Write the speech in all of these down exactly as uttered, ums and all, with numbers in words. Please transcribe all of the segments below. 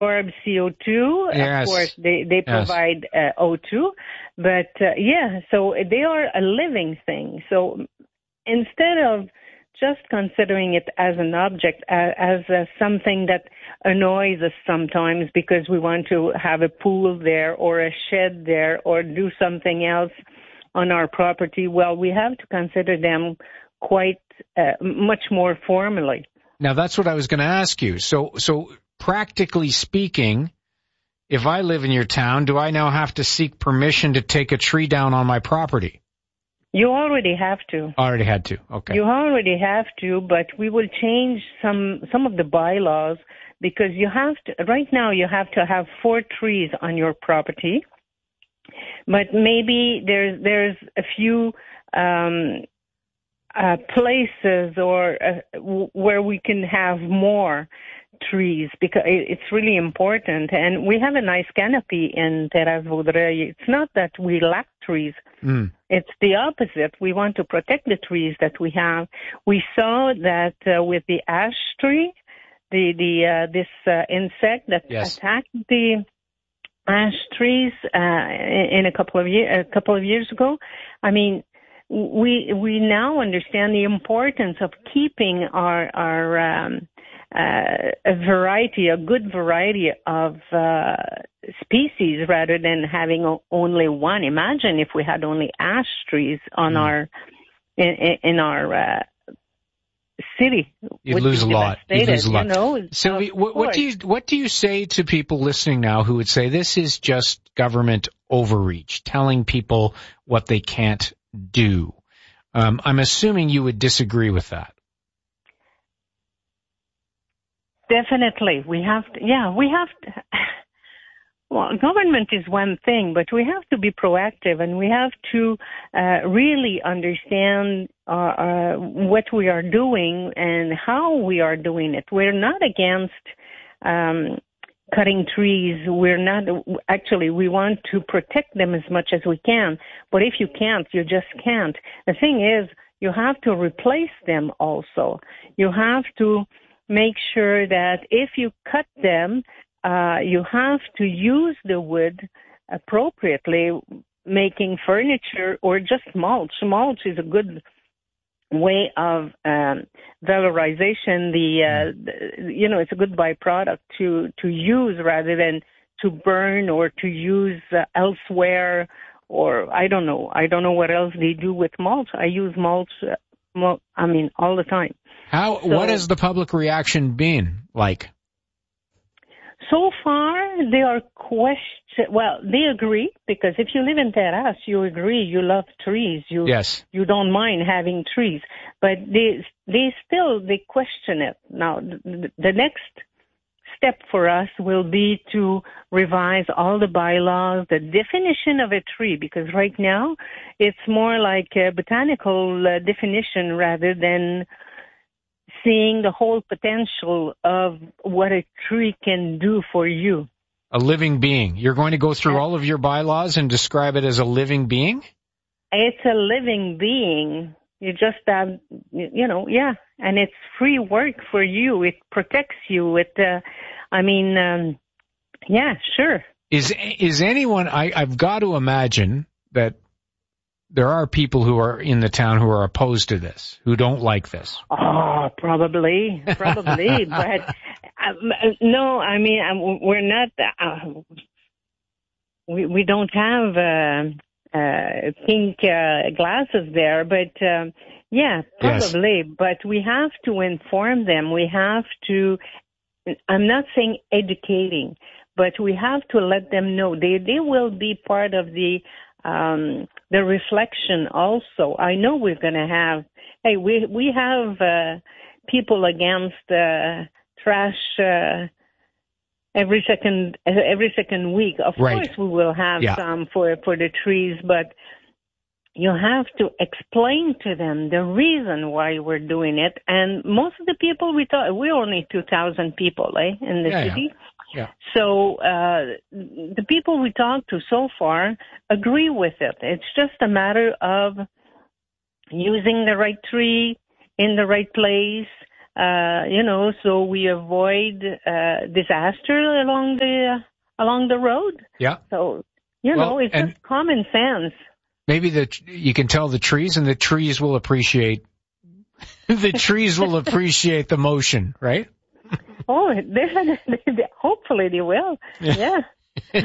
absorb C O two. Yes. Of course, they, they Yes. provide uh, O two. But, uh, yeah, so they are a living thing. So instead of just considering it as an object, uh, as uh, something that annoys us sometimes because we want to have a pool there or a shed there or do something else on our property, well, we have to consider them quite uh, much more formally. Now, that's what I was going to ask you. So, so practically speaking, if I live in your town, do I now have to seek permission to take a tree down on my property? You already have to. Already had to. Okay. You already have to, but we will change some some of the bylaws because you have to. Right now, you have to have four trees on your property, but maybe there's there's a few um, uh, places or uh, w- where we can have more trees because it's really important. And we have a nice canopy in Terrasse Vaudreuil. It's not that we lack trees. Mm. It's the opposite. We want to protect the trees that we have. We saw that uh, with the ash tree, the the uh, this uh, insect that Yes. attacked the ash trees uh, in a couple of years a couple of years ago. I mean, we we now understand the importance of keeping our our um, uh, a variety, a good variety of uh, species rather than having o- only one. Imagine if we had only ash trees on mm. our in, in our uh, city. You'd lose a lot. You'd lose a lot. You know, so, we, what, what do you what do you say to people listening now who would say this is just government overreach, telling people what they can't do? Um, I'm assuming you would disagree with that. Definitely. We have to, yeah, we have to, well, government is one thing, but we have to be proactive and we have to uh, really understand uh, uh, what we are doing and how we are doing it. We're not against um, cutting trees. We're not, actually, we want to protect them as much as we can. But if you can't, you just can't. The thing is, you have to replace them also. You have to make sure that if you cut them, uh, you have to use the wood appropriately, making furniture or just mulch. Mulch is a good way of um, valorization. The, uh, the you know, it's a good byproduct to to use rather than to burn or to use uh, elsewhere. Or I don't know. I don't know what else they do with mulch. I use mulch. Uh, mul- I mean, all the time. How? So, what has the public reaction been like? So far, they are question. Well, they agree because if you live in Terrasse, you agree you love trees. You yes. You don't mind having trees, but they they still they question it. Now, the, the next step for us will be to revise all the bylaws, the definition of a tree, because right now it's more like a botanical uh, definition rather than seeing the whole potential of what a tree can do for you. A living being. You're going to go through all of your bylaws and describe it as a living being? It's a living being. You just have, you know, yeah, and it's free work for you. It protects you. It, uh, I mean, um, yeah, sure. Is is anyone? I, I've got to imagine that there are people who are in the town who are opposed to this, who don't like this. Oh, probably, probably, but um, no, I mean, um, we're not. Uh, we we don't have. Uh, Uh, pink uh, glasses there, but um, yeah, probably. Yes. But we have to inform them. We have to. I'm not saying educating, but we have to let them know they they will be part of the um, the reflection. Also, I know we're going to have. Hey, we we have uh, people against uh, trash. Uh, Every second, every second week, of right. course, we will have yeah. some for for the trees, but you have to explain to them the reason why we're doing it. And most of the people we talk, we're only two thousand people, eh, in the yeah, city. Yeah. yeah. So uh, the people we talked to so far agree with it. It's just a matter of using the right tree in the right place. uh, you know, so we avoid uh, disaster along the uh, along the road. Yeah. So, you well, know, it's just common sense. Maybe the you can tell the trees, and the trees will appreciate the trees will appreciate the motion, right? Oh, they, hopefully they will. Yeah. yeah.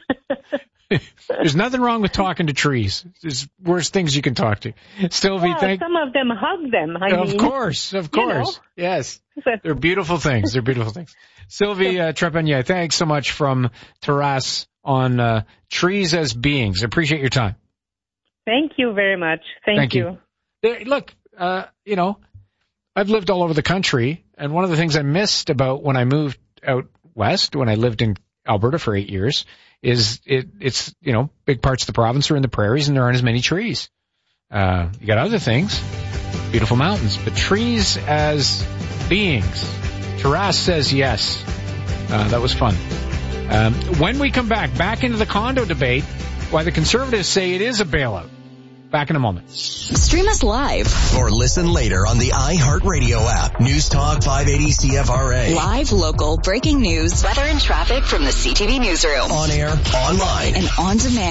There's nothing wrong with talking to trees. There's worse things you can talk to. Sylvie, well, thank some of them hug them. I of mean, course, of course. You know? Yes. They're beautiful things. They're beautiful things. Sylvie uh, Trepanier, thanks so much from Terrasse on uh, Trees as Beings. I appreciate your time. Thank you very much. Thank, thank you. you. There, look, uh, you know, I've lived all over the country, and one of the things I missed about when I moved out west, when I lived in Alberta for eight years, is it, it's, you know, big parts of the province are in the prairies and there aren't as many trees. Uh, you got other things, beautiful mountains, but trees as beings. Terrasse says yes. Uh, that was fun. Um, when we come back, back into the condo debate, why the Conservatives say it is a bailout. Back in a moment. Stream us live. Or listen later on the iHeartRadio app. News Talk five eighty C F R A. Live, local, breaking news, weather and traffic from the C T V newsroom. On air, online, and on demand.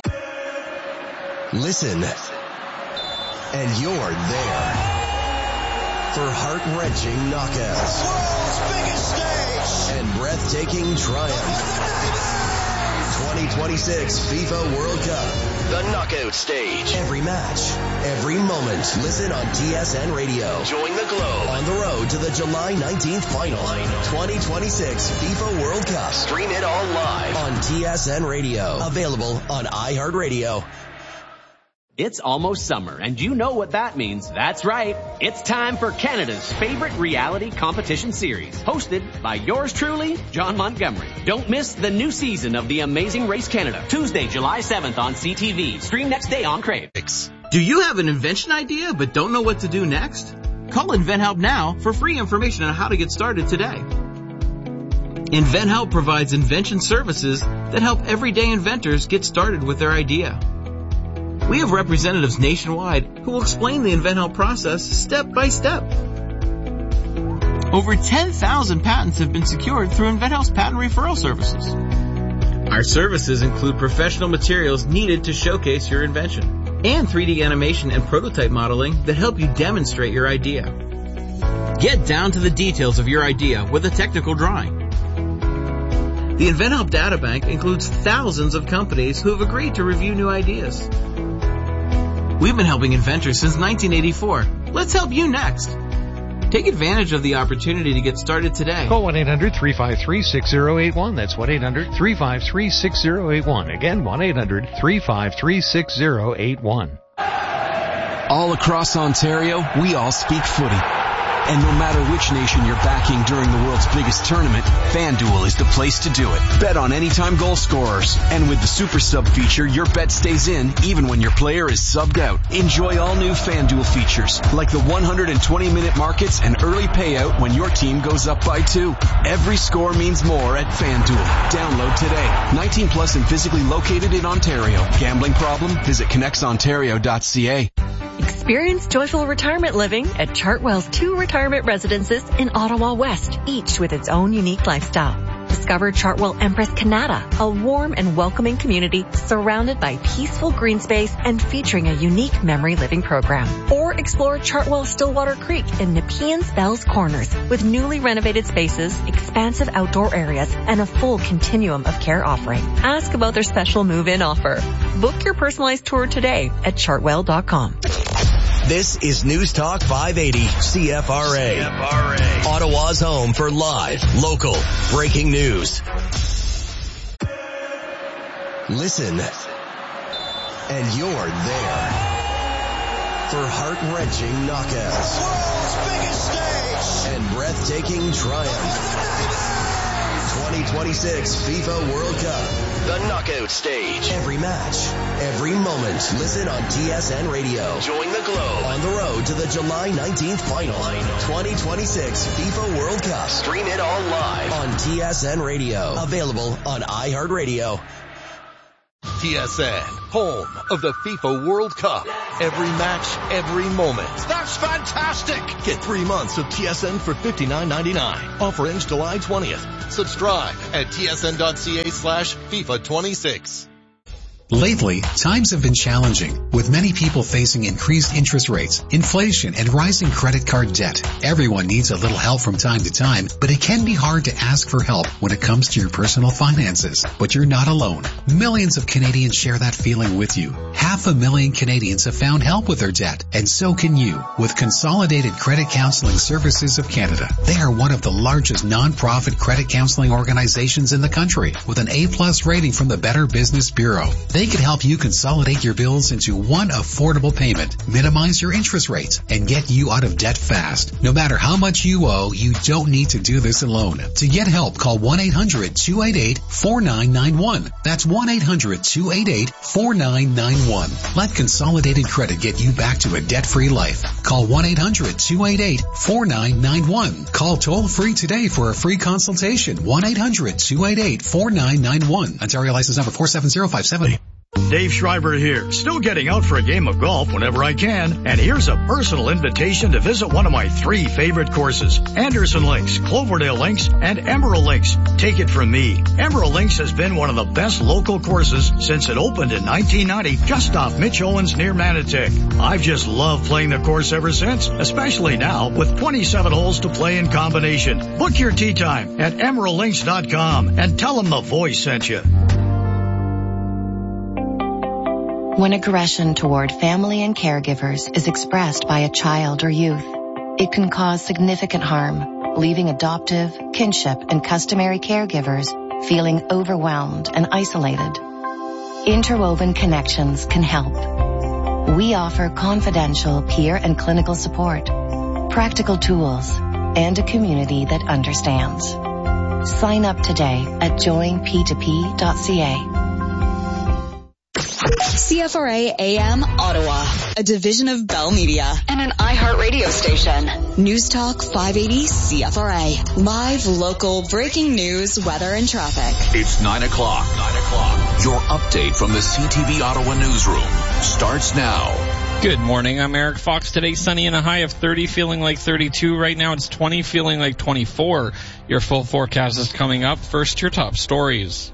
Listen, and you're there for heart-wrenching knockouts. World's biggest stage. And breathtaking triumph. twenty twenty-six FIFA World Cup. The knockout stage. Every match, every moment. Listen on T S N Radio. Join the Globe on the road to the July nineteenth final. twenty twenty-six FIFA World Cup. Stream it all live on T S N Radio. Available on iHeartRadio. It's almost summer, and you know what that means. That's right. It's time for Canada's favorite reality competition series, hosted by yours truly, John Montgomery. Don't miss the new season of The Amazing Race Canada, Tuesday, July seventh on C T V. Stream next day on Crave. Do you have an invention idea but don't know what to do next? Call InventHelp now for free information on how to get started today. InventHelp provides invention services that help everyday inventors get started with their idea. We have representatives nationwide who will explain the InventHelp process step by step. Over ten thousand patents have been secured through InventHelp's patent referral services. Our services include professional materials needed to showcase your invention and three D animation and prototype modeling that help you demonstrate your idea. Get down to the details of your idea with a technical drawing. The InventHelp Databank includes thousands of companies who have agreed to review new ideas. We've been helping inventors since nineteen eighty-four. Let's help you next. Take advantage of the opportunity to get started today. Call one eight hundred three five three six zero eight one. That's one eight hundred three five three six zero eight one. Again, one eight hundred three five three six zero eight one. All across Ontario, we all speak footy. And no matter which nation you're backing during the world's biggest tournament, FanDuel is the place to do it. Bet on anytime goal scorers. And with the Super Sub feature, your bet stays in even when your player is subbed out. Enjoy all new FanDuel features, like the one hundred twenty minute markets and early payout when your team goes up by two. Every score means more at FanDuel. Download today. nineteen plus and physically located in Ontario. Gambling problem? Visit connects ontario dot c a. Experience joyful retirement living at Chartwell's two retirement residences in Ottawa West, each with its own unique lifestyle. Discover Chartwell Empress Canada, a warm and welcoming community surrounded by peaceful green space and featuring a unique memory living program. Or explore Chartwell Stillwater Creek in Nepean's Bells Corners with newly renovated spaces, expansive outdoor areas, and a full continuum of care offering. Ask about their special move-in offer. Book your personalized tour today at chartwell dot com. This is News Talk five eighty C F R A. C F R A. Ottawa's home for live, local, breaking news. Listen, and you're there for heart-wrenching knockouts. World's biggest stage. And breathtaking triumph. twenty twenty-six FIFA World Cup. The knockout stage. Every match, every moment. Listen on T S N Radio. Join the Globe on the road to the July nineteenth final. twenty twenty-six FIFA World Cup. Stream it all live on T S N Radio. Available on iHeartRadio. T S N, home of the FIFA World Cup. Every match, every moment. That's fantastic! Get three months of T S N for fifty-nine ninety-nine. Offer ends July twentieth. Subscribe at tsn.ca slash FIFA 26. Lately, times have been challenging, with many people facing increased interest rates, inflation, and rising credit card debt. Everyone needs a little help from time to time, but it can be hard to ask for help when it comes to your personal finances. But you're not alone. Millions of Canadians share that feeling with you. Half a million Canadians have found help with their debt, and so can you, with Consolidated Credit Counseling Services of Canada. They are one of the largest non-profit credit counseling organizations in the country, with an A-plus rating from the Better Business Bureau. They can help you consolidate your bills into one affordable payment, minimize your interest rates, and get you out of debt fast. No matter how much you owe, you don't need to do this alone. To get help, call one eight hundred two eight eight four nine nine one. That's one eight hundred two eight eight four nine nine one. Let Consolidated Credit get you back to a debt-free life. Call one eight hundred two eight eight four nine nine one. Call toll-free today for a free consultation. one eight hundred two eight eight four nine nine one. Ontario license number four seven zero five seven. Dave Schreiber here, still getting out for a game of golf whenever I can, and here's a personal invitation to visit one of my three favorite courses, Anderson Links, Cloverdale Links, and Emerald Links. Take it from me, Emerald Links has been one of the best local courses since it opened in nineteen ninety, just off Mitch Owens near Manotick. I've just loved playing the course ever since, especially now with twenty-seven holes to play in combination. Book your tee time at emerald links dot com and tell them the voice sent you. When aggression toward family and caregivers is expressed by a child or youth, it can cause significant harm, leaving adoptive, kinship, and customary caregivers feeling overwhelmed and isolated. Interwoven Connections can help. We offer confidential peer and clinical support, practical tools, and a community that understands. Sign up today at join p two p dot c a. C F R A A M Ottawa, a division of Bell Media and an iHeart radio station. News Talk five eighty C F R A. Live, local, breaking news, weather, and traffic. It's nine o'clock. Nine o'clock. Your update from the C T V Ottawa newsroom starts now. Good morning. I'm Eric Fox. Today, sunny and a high of thirty, feeling like thirty-two. Right now, it's twenty, feeling like twenty-four. Your full forecast is coming up. First, your top stories.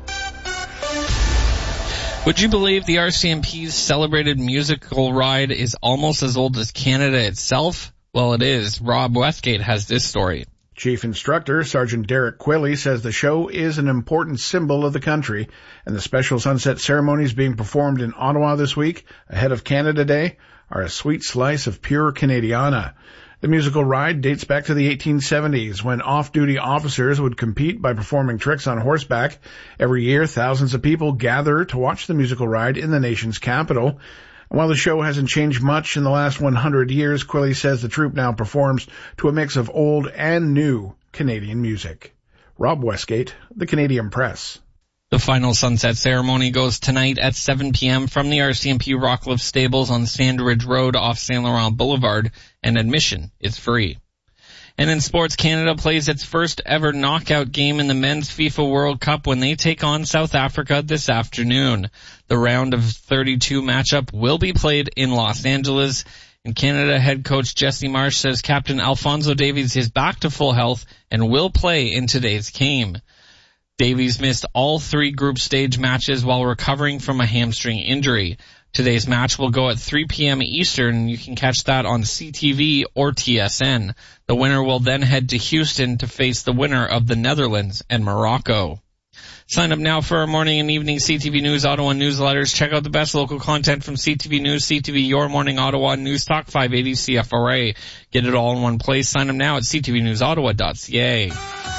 Would you believe the R C M P's celebrated musical ride is almost as old as Canada itself? Well, it is. Rob Westgate has this story. Chief Instructor Sergeant Derek Quilley says the show is an important symbol of the country, and the special sunset ceremonies being performed in Ottawa this week, ahead of Canada Day, are a sweet slice of pure Canadiana. The musical ride dates back to the eighteen seventies, when off-duty officers would compete by performing tricks on horseback. Every year, thousands of people gather to watch the musical ride in the nation's capital. And while the show hasn't changed much in the last one hundred years, Quilley says the troupe now performs to a mix of old and new Canadian music. Rob Westgate, The Canadian Press. The final sunset ceremony goes tonight at seven p.m. from the R C M P Rockcliffe Stables on Sandridge Road off Saint Laurent Boulevard, and admission is free. And in sports, Canada plays its first ever knockout game in the Men's FIFA World Cup when they take on South Africa this afternoon. The round of thirty-two matchup will be played in Los Angeles, and Canada head coach Jesse Marsh says Captain Alphonso Davies is back to full health and will play in today's game. Davies missed all three group stage matches while recovering from a hamstring injury. Today's match will go at three p.m. Eastern, and you can catch that on C T V or T S N. The winner will then head to Houston to face the winner of the Netherlands and Morocco. Sign up now for our morning and evening C T V News Ottawa newsletters. Check out the best local content from C T V News, C T V Your Morning Ottawa, News Talk five eighty C F R A. Get it all in one place. Sign up now at c t v news ottawa dot c a.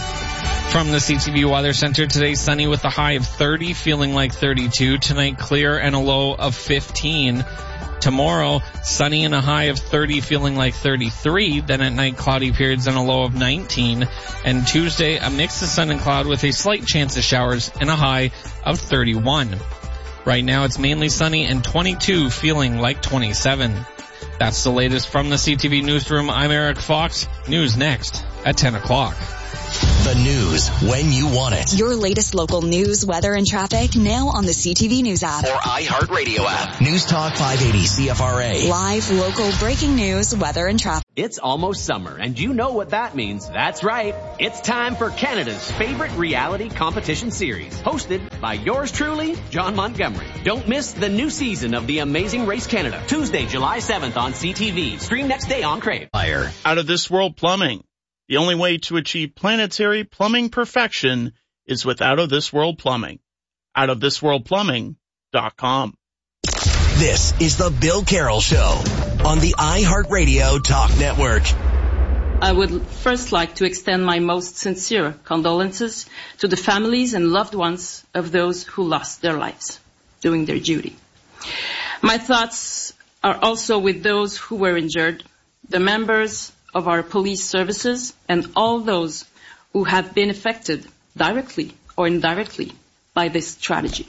From the C T V Weather Center, today sunny with a high of thirty, feeling like thirty-two. Tonight clear and a low of fifteen. Tomorrow, sunny and a high of thirty, feeling like thirty-three. Then at night, cloudy periods and a low of nineteen. And Tuesday, a mix of sun and cloud with a slight chance of showers and a high of thirty-one. Right now, it's mainly sunny and twenty-two, feeling like twenty-seven. That's the latest from the C T V Newsroom. I'm Eric Fox. News next at ten o'clock. The news when you want it. Your latest local news, weather, and traffic now on the C T V News app. Or iHeartRadio app. News Talk five eighty C F R A. Live, local, breaking news, weather, and traffic. It's almost summer, and you know what that means. That's right. It's time for Canada's favorite reality competition series, hosted by yours truly, John Montgomery. Don't miss the new season of The Amazing Race Canada, Tuesday, July seventh on C T V. Stream next day on Crave. Fire. Out of This World Plumbing. The only way to achieve planetary plumbing perfection is with Out of This World Plumbing. out of this world plumbing dot com. This is the Bill Carroll Show on the iHeartRadio Talk Network. I would first like to extend my most sincere condolences to the families and loved ones of those who lost their lives doing their duty. My thoughts are also with those who were injured, the members of our police services, and all those who have been affected directly or indirectly by this tragedy.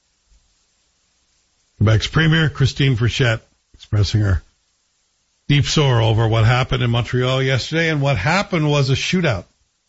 Quebec's Premier Christine Frechette expressing her deep sorrow over what happened in Montreal yesterday, and what happened was a shootout.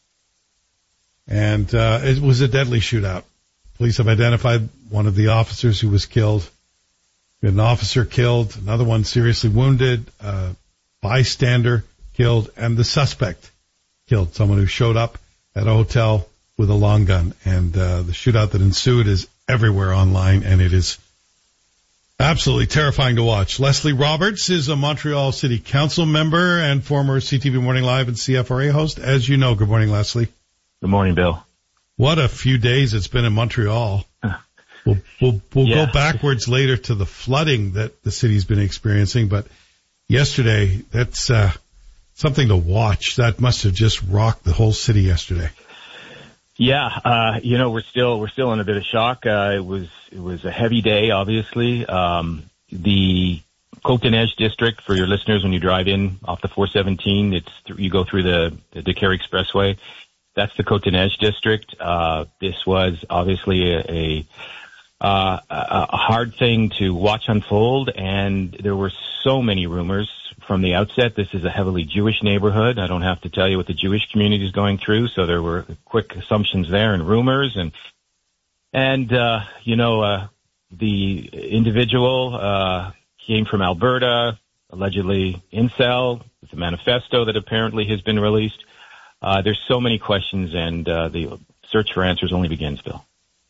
And uh, it was a deadly shootout. Police have identified one of the officers who was killed. We had an officer killed, another one seriously wounded, a bystander killed, and the suspect killed, someone who showed up at a hotel with a long gun. And uh, the shootout that ensued is everywhere online, and it is absolutely terrifying to watch. Leslie Roberts is a Montreal City Council member and former C T V Morning Live and C F R A host. As you know, good morning, Leslie. Good morning, Bill. What a few days it's been in Montreal. We'll, we'll, we'll yeah. go backwards later to the flooding that the city's been experiencing, but yesterday, that's uh, something to watch. That must have just rocked the whole city yesterday. Yeah, uh, you know, we're still we're still in a bit of shock. Uh, it was it was a heavy day, obviously. Um, the Côte-des-Neiges district, for your listeners, when you drive in off the four seventeen, it's th- you go through the the Décarie Expressway. That's the Côte-des-Neiges district. Uh, this was obviously a, a uh, a hard thing to watch unfold, and there were so many rumors from the outset. This is a heavily Jewish neighborhood. I don't have to tell you what the Jewish community is going through, so there were quick assumptions there and rumors. And, and uh, you know, uh, the individual uh, came from Alberta, allegedly incel, with a manifesto that apparently has been released. Uh, there's so many questions, and uh, the search for answers only begins, Bill.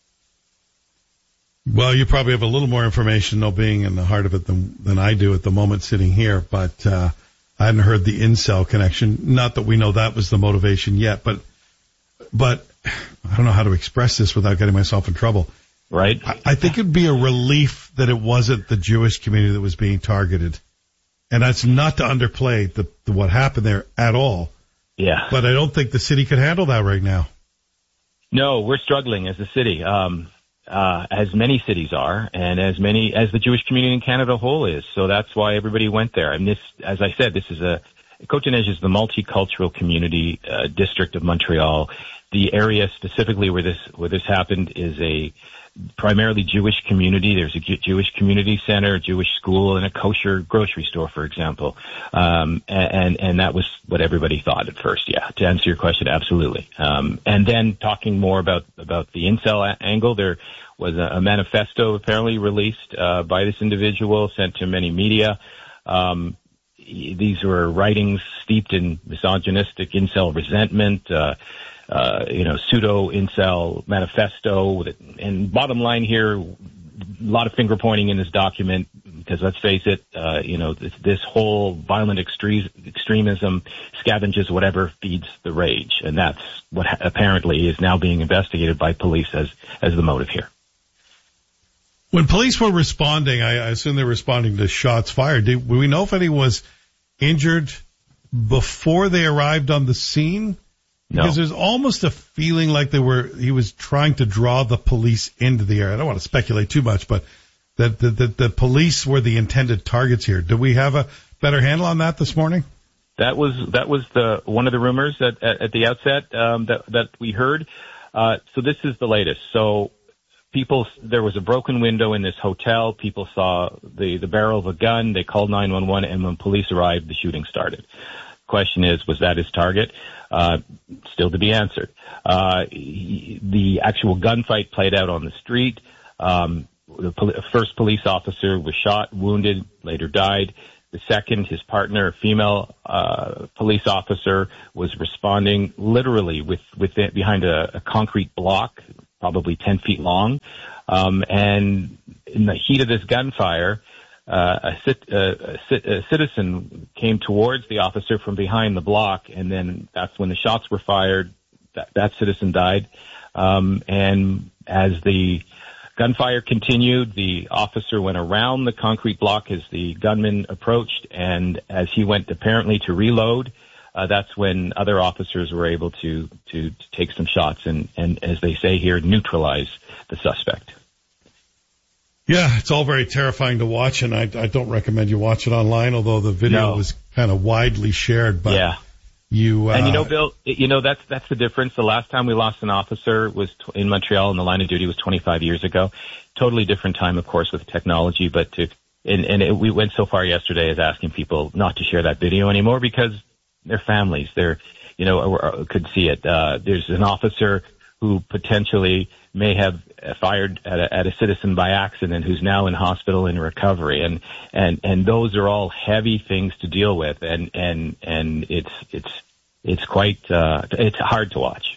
Well, you probably have a little more information, though, being in the heart of it than, than I do at the moment sitting here, but uh, I hadn't heard the incel connection. Not that we know that was the motivation yet, but but I don't know how to express this without getting myself in trouble. Right. I, I think it'd be a relief that it wasn't the Jewish community that was being targeted. And that's not to underplay the, the what happened there at all. Yeah. But I don't think the city could handle that right now. No, we're struggling as a city. Um Uh, as many cities are, and as many as the Jewish community in Canada whole is. So that's why everybody went there. And this, as I said, this is a, Côte-des-Neiges is the multicultural community uh, district of Montreal. The area specifically where this, where this happened is a primarily Jewish community. There's a J- Jewish community center, a Jewish school, and a kosher grocery store, for example. Um, and, and that was what everybody thought at first. Yeah. To answer your question, absolutely. Um, and then talking more about, about the incel a- angle, there was a, a manifesto apparently released, uh, by this individual, sent to many media. Um, these were writings steeped in misogynistic incel resentment, uh, Uh, you know, pseudo-incel manifesto. And bottom line here, a lot of finger pointing in this document, because let's face it, uh, you know, this, this whole violent extre- extremism scavenges whatever feeds the rage. And that's what ha- apparently is now being investigated by police as, as the motive here. When police were responding, I, I assume they were responding to shots fired. Did we know if anyone was injured before they arrived on the scene? No. Because there's almost a feeling like they were, he was trying to draw the police into the area. I don't want to speculate too much, but that the, the, the police were the intended targets here. Do we have a better handle on that this morning? That was, that was the, one of the rumors at, at, at the outset, um, that, that we heard. Uh, so this is the latest. So people, there was a broken window in this hotel. People saw the, the barrel of a gun. They called nine one one, and when police arrived, the shooting started. question is, was that his target? Uh, still to be answered. Uh, he, the actual gunfight played out on the street. Um, the pol- first police officer was shot, wounded, later died. The second, his partner, a female uh, police officer, was responding literally with, with it behind a, a concrete block, probably ten feet long. Um, and in the heat of this gunfire, uh, a, cit, uh, a, a citizen came towards the officer from behind the block, and then that's when the shots were fired. That, that citizen died. Um, and as the gunfire continued, the officer went around the concrete block as the gunman approached, and as he went apparently to reload, uh, that's when other officers were able to, to, to take some shots and, and, as they say here, neutralize the suspect. Yeah, it's all very terrifying to watch, and I, I don't recommend you watch it online, although the video No. was kind of widely shared. But yeah. You, uh, and you know, Bill, you know, that's, that's the difference. The last time we lost an officer was t- in Montreal in the line of duty was twenty-five years ago. Totally different time, of course, with technology, but to, and, and it, we went so far yesterday as asking people not to share that video anymore because their families, they're, you know, or, or could see it. Uh, there's an officer who potentially may have fired at a, at a citizen by accident who's now in hospital in recovery. And, and, and those are all heavy things to deal with. And, and, and it's, it's, it's quite, uh, it's hard to watch.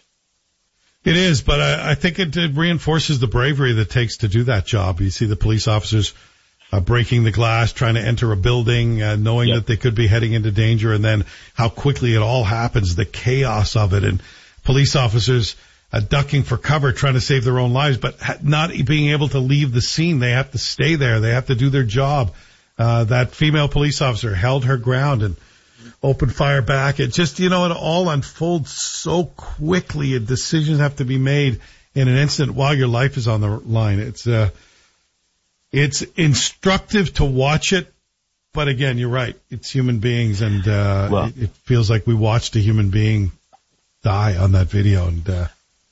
It is, but I, I think it, it reinforces the bravery that it takes to do that job. You see the police officers uh, breaking the glass, trying to enter a building, uh, knowing yep. that they could be heading into danger, and then how quickly it all happens, the chaos of it, and police officers Uh, ducking for cover, trying to save their own lives, but ha- not being able to leave the scene. They have to stay there. They have to do their job. Uh, that female police officer held her ground and opened fire back. It just, you know, it all unfolds so quickly, and decisions have to be made in an instant while your life is on the line. It's, uh, it's instructive to watch it, but again, you're right. It's human beings, and, uh, well, it, it feels like we watched a human being die on that video, and, uh,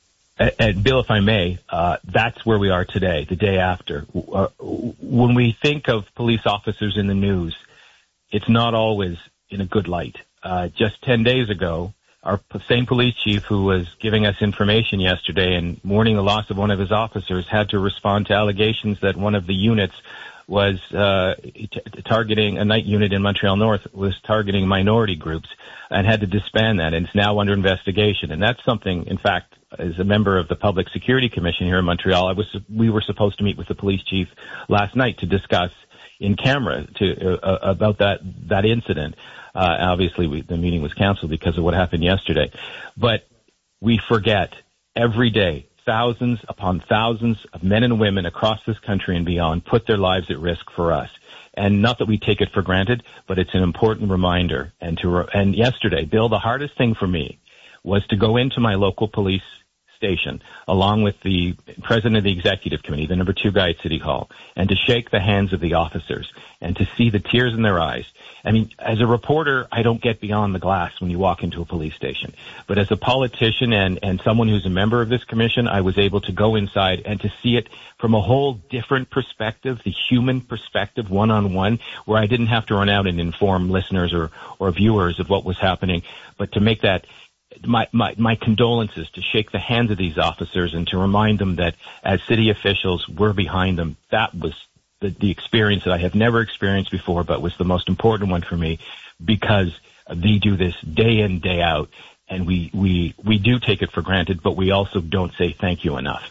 And Bill, if I may, uh, that's where we are today, the day after. Uh, when we think of police officers in the news, it's not always in a good light. Uh, just ten days ago, our same police chief who was giving us information yesterday and mourning the loss of one of his officers had to respond to allegations that one of the units was uh, t- targeting, a night unit in Montreal North was targeting minority groups and had to disband that, and it's now under investigation. And that's something, in fact, as a member of the Public Security Commission here in Montreal, I was we were supposed to meet with the police chief last night to discuss in camera to uh, about that that incident. Uh, obviously, we, the meeting was canceled because of what happened yesterday. But we forget every day thousands upon thousands of men and women across this country and beyond put their lives at risk for us. And not that we take it for granted, but it's an important reminder. And to re- and yesterday, Bill, the hardest thing for me was to go into my local police station, along with the president of the executive committee, the number two guy at City Hall, and to shake the hands of the officers and to see the tears in their eyes. I mean, as a reporter, I don't get beyond the glass when you walk into a police station. But as a politician and, and someone who's a member of this commission, I was able to go inside and to see it from a whole different perspective, the human perspective, one-on-one, where I didn't have to run out and inform listeners or, or viewers of what was happening, but to make that My, my, my condolences, to shake the hands of these officers and to remind them that as city officials, we're behind them. That was the, the experience that I have never experienced before, but was the most important one for me because they do this day in, day out. And we, we, we do take it for granted, but we also don't say thank you enough.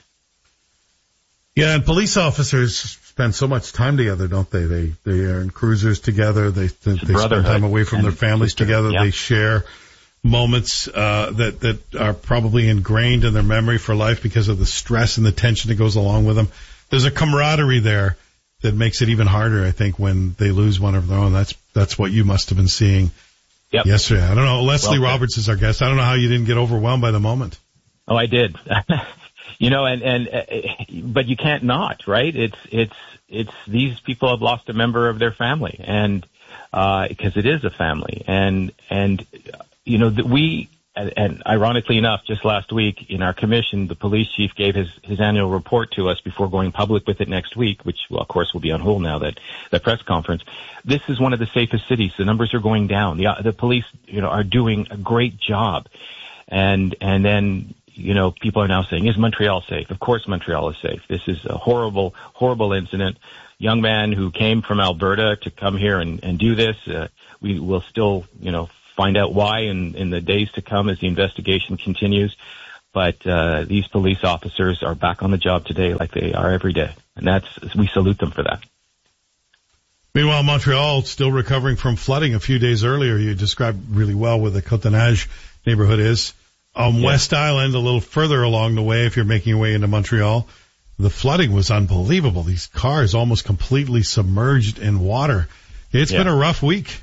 Yeah, and police officers spend so much time together, don't they? They, they are in cruisers together. They, they, they spend time away from their families sister. together. Yeah. They share moments uh that that are probably ingrained in their memory for life because of the stress and the tension that goes along with them. There's a camaraderie there that makes it even harder, I think, when they lose one of their own. That's that's what you must have been seeing yep. yesterday. I don't know. Leslie well, Roberts is our guest. I don't know how you didn't get overwhelmed by the moment. Oh, I did. you know, and and uh, but you can't not, right? It's it's it's these people have lost a member of their family, and uh because it is a family, and and. You know, that we, and, and ironically enough, just last week in our commission, the police chief gave his, his annual report to us before going public with it next week, which, well, of course, will be on hold now, that, that press conference. This is one of the safest cities. The numbers are going down. The, the police, you know, are doing a great job. And, and then, you know, people are now saying, is Montreal safe? Of course Montreal is safe. This is a horrible, horrible incident. Young man who came from Alberta to come here and, and do this. Uh, we will still, you know, find out why in, in the days to come as the investigation continues. But uh, these police officers are back on the job today like they are every day. And that's, we salute them for that. Meanwhile, Montreal still recovering from flooding a few days earlier. You described really well where the Côte-des-Neiges neighborhood is. On yeah. West Island, a little further along the way, if you're making your way into Montreal, the flooding was unbelievable. These cars almost completely submerged in water. It's yeah. been a rough week.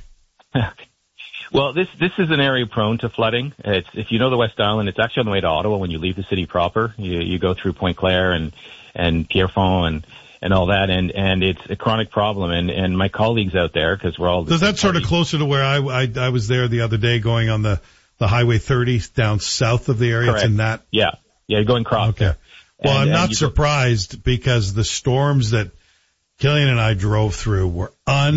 Well, this this is an area prone to flooding. It's, if you know the West Island, it's actually on the way to Ottawa when you leave the city proper. You, you go through Pointe Claire and, and Pierrefonds and, and all that, and, and it's a chronic problem. And, and my colleagues out there, because we're all... Does that sort of closer to where I, I, I was there the other day going on the, the Highway thirty down south of the area? Correct. It's in that... Yeah. Yeah, going across. Okay. Well, and, I'm not surprised go- because the storms that Killian and I drove through were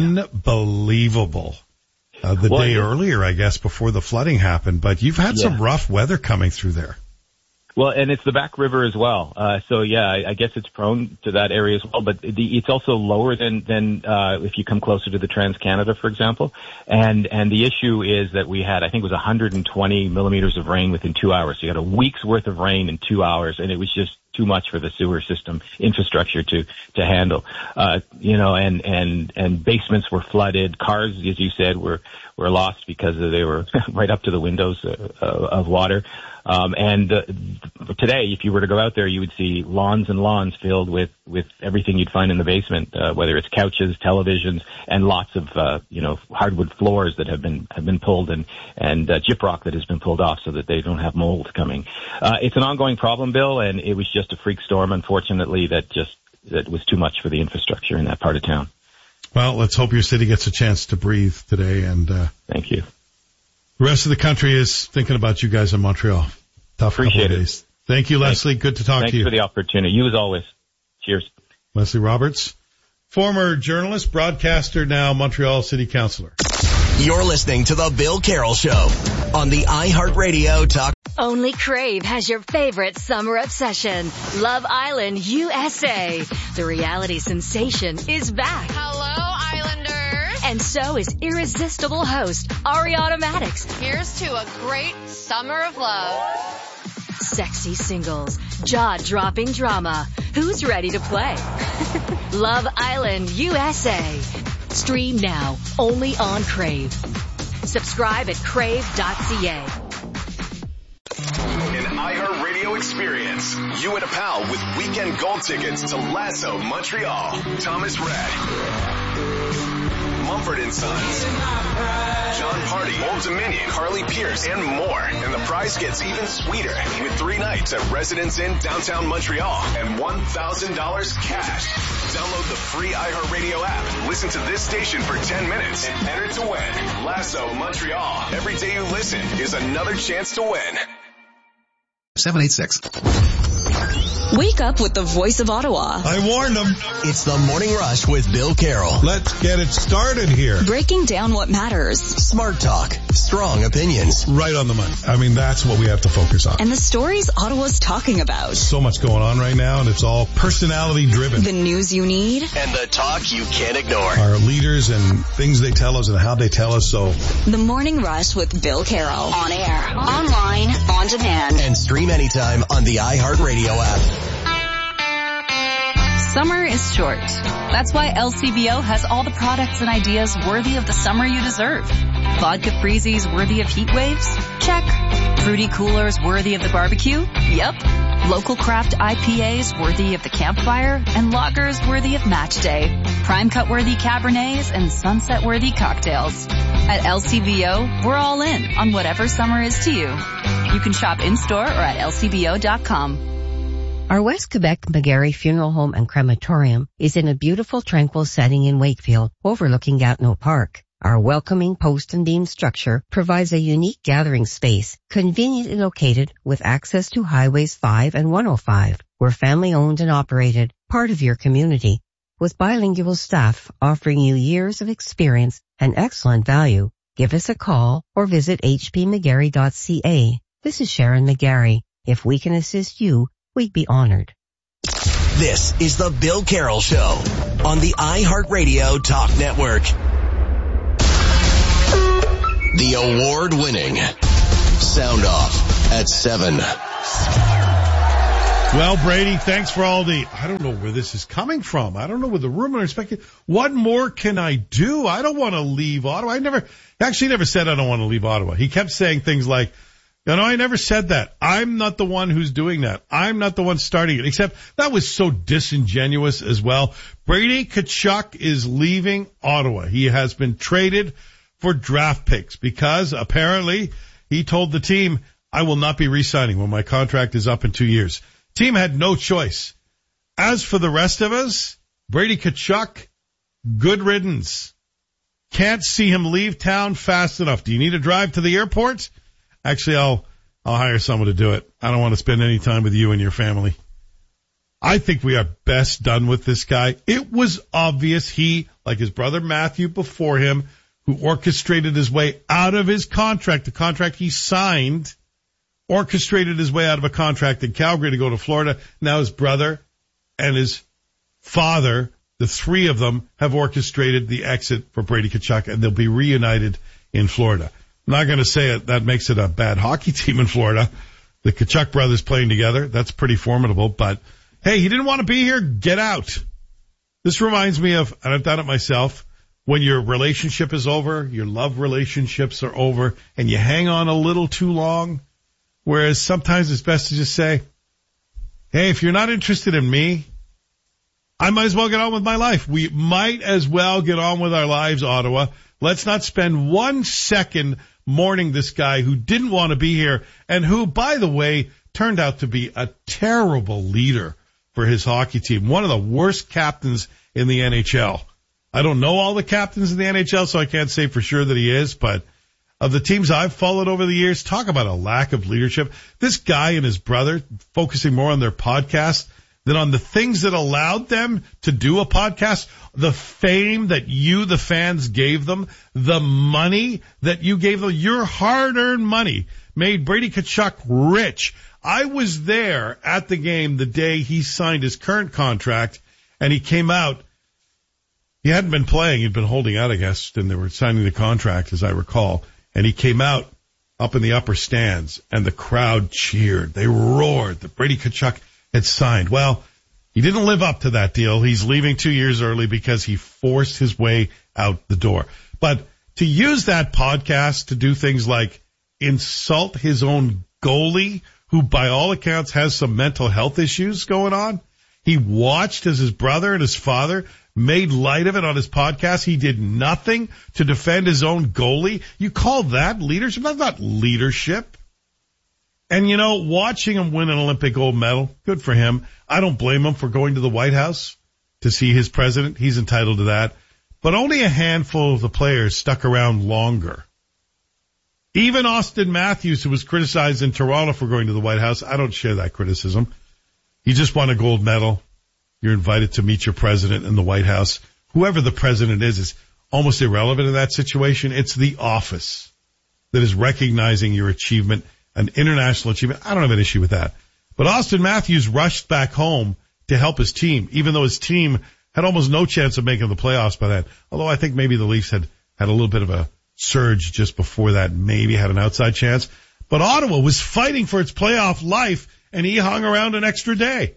unbelievable. Uh, the well, day earlier, I guess, before the flooding happened. But you've had yeah. some rough weather coming through there. Well, and it's the back river as well. Uh, so, yeah, I, I guess it's prone to that area as well. But the, it's also lower than, than uh, if you come closer to the Trans-Canada, for example. And and the issue is that we had, I think it was one hundred twenty millimeters of rain within two hours. So you had a week's worth of rain in two hours, and it was just too much for the sewer system infrastructure to to handle. Uh, you know, and and and basements were flooded. Cars, as you said, were were lost because they were right up to the windows uh, of water. Um, and uh, today, if you were to go out there, you would see lawns and lawns filled with, with everything you'd find in the basement, uh, whether it's couches, televisions, and lots of, uh, you know, hardwood floors that have been, have been pulled and, and, uh, gyprock that has been pulled off so that they don't have mold coming. Uh, it's an ongoing problem, Bill, and it was just a freak storm, unfortunately, that just, that was too much for the infrastructure in that part of town. Well, let's hope your city gets a chance to breathe today, and, uh, thank you. The rest of the country is thinking about you guys in Montreal. Tough Appreciate couple of days. It. Thank you, Leslie. Thanks. Good to talk Thanks to you. Thanks for the opportunity. You as always. Cheers. Leslie Roberts, former journalist, broadcaster, now Montreal City Councilor. You're listening to The Bill Carroll Show on the iHeartRadio Talk. Only Crave has your favorite summer obsession, Love Island U S A. The reality sensation is back. Hello, Islanders. And so is irresistible host Ariana Maddox. Here's to a great summer of love. Sexy singles, jaw-dropping drama. Who's ready to play? Love Island U S A. Stream now, only on Crave. Subscribe at crave dot c a. An iHeartRadio experience. You and a pal with weekend gold tickets to Lasso Montreal. Thomas Rhett. Mumford and Sons, John Party, Old Dominion, Carly Pierce, and more. And the prize gets even sweeter with three nights at Residence Inn downtown Montreal and one thousand dollars cash. Download the free iHeartRadio app. Listen to this station for ten minutes and enter to win. Lasso Montreal. Every day you listen is another chance to win. seven eight six. Wake up with the voice of Ottawa. I warned them. It's the Morning Rush with Bill Carroll. Let's get it started here. Breaking down what matters. Smart talk. Strong opinions. Right on the money. I mean, that's what we have to focus on. And the stories Ottawa's talking about. So much going on right now, and it's all personality driven. The news you need. And the talk you can't ignore. Our leaders and things they tell us and how they tell us so. The Morning Rush with Bill Carroll. On air, online, on demand. And stream anytime on the iHeartRadio app. Summer is short. That's why L C B O has all the products and ideas worthy of the summer you deserve. Vodka freezies worthy of heat waves? Check. Fruity coolers worthy of the barbecue? Yep. Local craft I P As worthy of the campfire? And lagers worthy of match day. Prime cut worthy Cabernets and sunset worthy cocktails. At L C B O, we're all in on whatever summer is to you. You can shop in-store or at L C B O dot com. Our West Quebec McGarry Funeral Home and Crematorium is in a beautiful, tranquil setting in Wakefield, overlooking Gatineau Park. Our welcoming post and beam structure provides a unique gathering space, conveniently located with access to Highways five and one oh five. We're family owned and operated, part of your community, with bilingual staff offering you years of experience and excellent value. Give us a call or visit h p mcgarry dot c a. This is Sharon McGarry. If we can assist you, we'd be honored. This is the Bill Carroll Show on the iHeartRadio Talk Network. The award-winning Sound Off at seven. Well, Brady, thanks for all the, I don't know where this is coming from. I don't know where the rumor is expected. What more can I do? I don't want to leave Ottawa. I never, actually never said I don't want to leave Ottawa. He kept saying things like, you know, I never said that. I'm not the one who's doing that. I'm not the one starting it. Except that was so disingenuous as well. Brady Tkachuk is leaving Ottawa. He has been traded for draft picks because apparently he told the team, I will not be re-signing when my contract is up in two years. Team had no choice. As for the rest of us, Brady Tkachuk, good riddance. Can't see him leave town fast enough. Do you need a drive to the airport? Actually, I'll, I'll hire someone to do it. I don't want to spend any time with you and your family. I think we are best done with this guy. It was obvious he, like his brother Matthew before him, who orchestrated his way out of his contract, the contract he signed, orchestrated his way out of a contract in Calgary to go to Florida. Now his brother and his father, the three of them, have orchestrated the exit for Brady Tkachuk, and they'll be reunited in Florida. I'm not going to say it, that makes it a bad hockey team in Florida. The Tkachuk brothers playing together, that's pretty formidable. But, hey, he didn't want to be here, get out. This reminds me of, and I've done it myself, when your relationship is over, your love relationships are over, and you hang on a little too long. Whereas sometimes it's best to just say, hey, if you're not interested in me, I might as well get on with my life. We might as well get on with our lives, Ottawa. Let's not spend one second mourning this guy who didn't want to be here and who, by the way, turned out to be a terrible leader for his hockey team. One of the worst captains in the N H L. I don't know all the captains in the N H L, so I can't say for sure that he is, but of the teams I've followed over the years, talk about a lack of leadership. This guy and his brother focusing more on their podcast than on the things that allowed them to do a podcast, the fame that you, the fans, gave them, the money that you gave them, your hard-earned money made Brady Tkachuk rich. I was there at the game the day he signed his current contract, and he came out. He hadn't been playing. He'd been holding out, I guess, and they were signing the contract, as I recall. And he came out up in the upper stands, and the crowd cheered. They roared that Brady Tkachuk had signed. Well, he didn't live up to that deal. He's leaving two years early because he forced his way out the door. But to use that podcast to do things like insult his own goalie, who by all accounts has some mental health issues going on, he watched as his brother and his father made light of it on his podcast. He did nothing to defend his own goalie. You call that leadership? That's not leadership. And, you know, watching him win an Olympic gold medal, good for him. I don't blame him for going to the White House to see his president. He's entitled to that. But only a handful of the players stuck around longer. Even Auston Matthews, who was criticized in Toronto for going to the White House, I don't share that criticism. He just won a gold medal. You're invited to meet your president in the White House. Whoever the president is is almost irrelevant in that situation. It's the office that is recognizing your achievement, an international achievement. I don't have an issue with that. But Auston Matthews rushed back home to help his team, even though his team had almost no chance of making the playoffs by then. Although I think maybe the Leafs had had a little bit of a surge just before that, maybe had an outside chance. But Ottawa was fighting for its playoff life, and he hung around an extra day.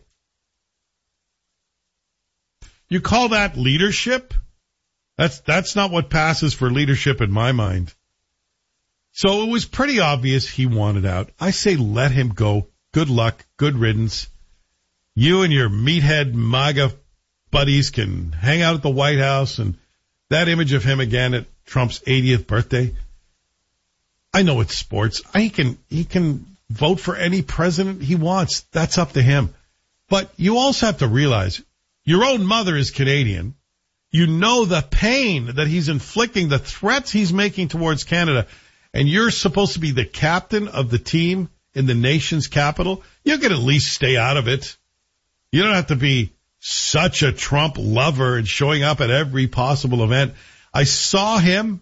You call that leadership? That's, that's not what passes for leadership in my mind. So it was pretty obvious he wanted out. I say let him go. Good luck. Good riddance. You and your meathead MAGA buddies can hang out at the White House, and that image of him again at Trump's eightieth birthday. I know it's sports. He can, he can vote for any president he wants. That's up to him. But you also have to realize your own mother is Canadian. You know the pain that he's inflicting, the threats he's making towards Canada, and you're supposed to be the captain of the team in the nation's capital. You can at least stay out of it. You don't have to be such a Trump lover and showing up at every possible event. I saw him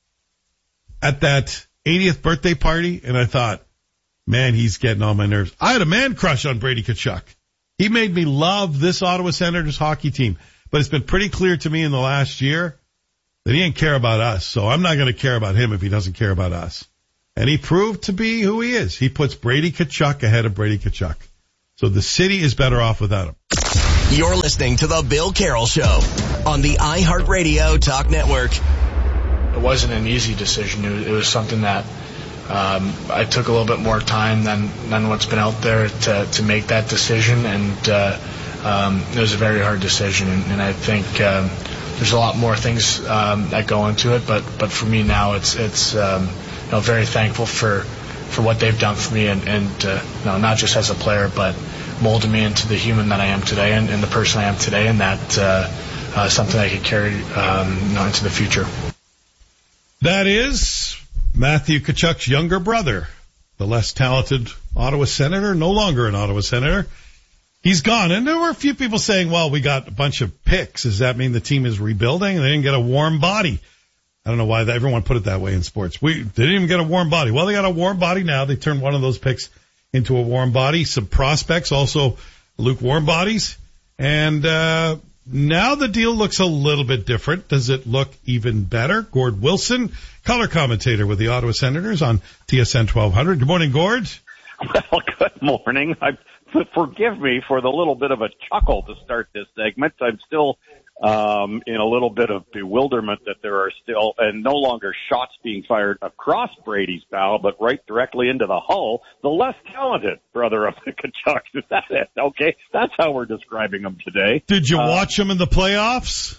at that eightieth birthday party, and I thought, man, he's getting on my nerves. I had a man crush on Brady Tkachuk. He made me love this Ottawa Senators hockey team. But it's been pretty clear to me in the last year that he didn't care about us. So I'm not going to care about him if he doesn't care about us. And he proved to be who he is. He puts Brady Tkachuk ahead of Brady Tkachuk. So the city is better off without him. You're listening to The Bill Carroll Show on the iHeartRadio Talk Network. It wasn't an easy decision. It was, it was something that um, I took a little bit more time than, than what's been out there to, to make that decision. And uh, um, it was a very hard decision. And, and I think um, there's a lot more things um, that go into it. But, but for me now, it's it's um, you know, very thankful for, for what they've done for me, and, and uh, you know, not just as a player, but molded me into the human that I am today, and, and the person I am today, and that uh, uh, something I could carry um, you know, into the future. That is Matthew Tkachuk's younger brother, the less talented Ottawa Senator, no longer an Ottawa Senator. He's gone. And there were a few people saying, well, we got a bunch of picks. Does that mean the team is rebuilding? They didn't get a warm body. I don't know why everyone put it that way in sports. We They didn't even get a warm body. Well, they got a warm body now. They turned one of those picks into a warm body. Some prospects, also lukewarm bodies. And uh now the deal looks a little bit different. Does it look even better? Gord Wilson, color commentator with the Ottawa Senators on T S N twelve hundred. Good morning, Gord. Well, good morning. I, forgive me for the little bit of a chuckle to start this segment. I'm still um in a little bit of bewilderment that there are still and no longer shots being fired across Brady's bow, but right directly into the hull, the less talented brother of the Tkachuk. Is that it? Okay, that's how we're describing him today. Did you uh, watch him in the playoffs?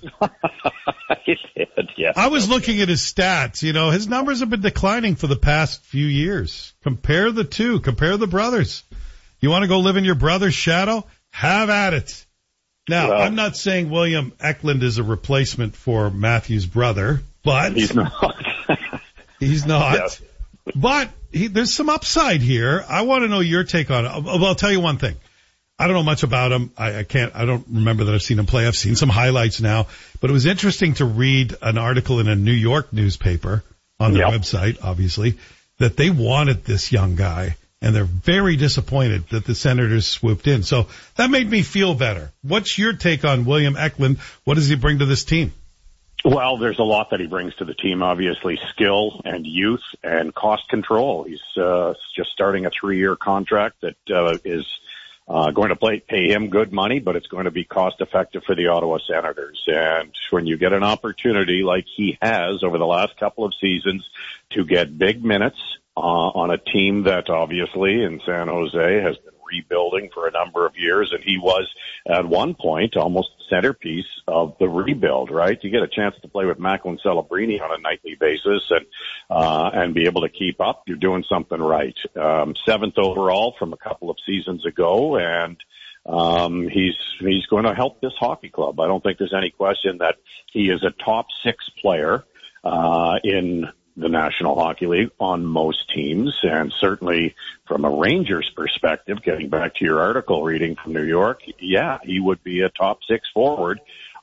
I did, yes. I was looking at his stats. You know, his numbers have been declining for the past few years. Compare the two. Compare the brothers. You want to go live in your brother's shadow? Have at it. Now, well, I'm not saying William Eklund is a replacement for Matthew's brother, but he's not. he's not. Yes. But he, there's some upside here. I want to know your take on it. Well, I'll tell you one thing. I don't know much about him. I, I can't. I don't remember that I've seen him play. I've seen some highlights now, but it was interesting to read an article in a New York newspaper on their yep. website, obviously, that they wanted this young guy. And they're very disappointed that the Senators swooped in. So that made me feel better. What's your take on William Eklund? What does he bring to this team? Well, there's a lot that he brings to the team, obviously skill and youth and cost control. He's uh, just starting a three-year contract that uh, is uh, going to play, pay him good money, but it's going to be cost-effective for the Ottawa Senators. And when you get an opportunity like he has over the last couple of seasons to get big minutes, Uh, on a team that obviously in San Jose has been rebuilding for a number of years, and he was at one point almost the centerpiece of the rebuild, right? You get a chance to play with Macklin Celebrini on a nightly basis and uh and be able to keep up, you're doing something right. Um seventh overall from a couple of seasons ago, and um he's he's going to help this hockey club. I don't think there's any question that he is a top six player uh in the National Hockey League on most teams, and certainly from a Rangers perspective, getting back to your article reading from New York, yeah, he would be a top six forward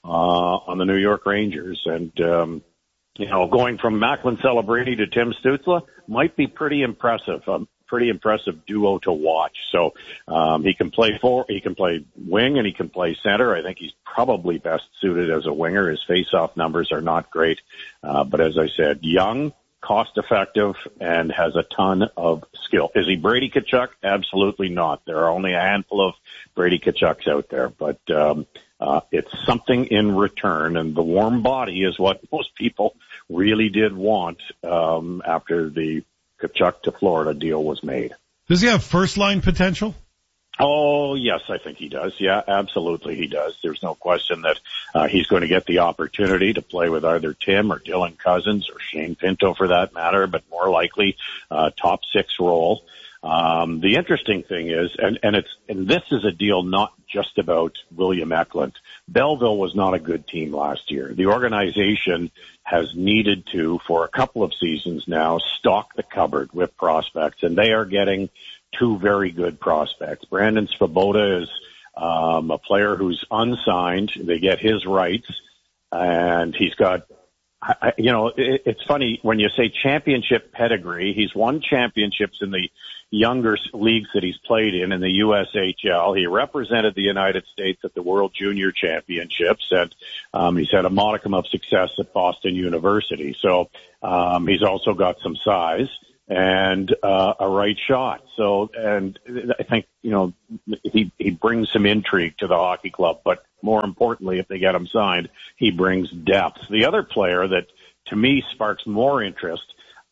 uh on the New York Rangers. And um you know, going from Macklin Celebrini to Tim Stützle might be pretty impressive. Um, pretty impressive duo to watch. So um he can play for he can play wing and he can play center. I think he's probably best suited as a winger. His face-off numbers are not great, uh but as I said, young, cost-effective, and has a ton of skill. Is he Brady Tkachuk? Absolutely not. There are only a handful of Brady Tkachuks out there, but um, uh, it's something in return, and the warm body is what most people really did want um, after the Tkachuk to Florida deal was made. Does he have first-line potential? Oh, yes, I think he does. Yeah, absolutely he does. There's no question that uh, he's going to get the opportunity to play with either Tim or Dylan Cousins or Shane Pinto for that matter, but more likely uh, top six role. Um, the interesting thing is, and, and it's, and this is a deal not just about William Eklund. Belleville was not a good team last year. The organization has needed to, for a couple of seasons now, stock the cupboard with prospects, and they are getting two very good prospects. Brandon Svoboda is um, a player who's unsigned. They get his rights, and he's got, I, you know, it, it's funny when you say championship pedigree. He's won championships in the younger leagues that he's played in, in the U S H L. He represented the United States at the World Junior Championships, and um, he's had a modicum of success at Boston University. So um, he's also got some size and uh, a right shot. So, and I think, you know, he, he brings some intrigue to the hockey club, but more importantly, if they get him signed, he brings depth. The other player that, to me, sparks more interest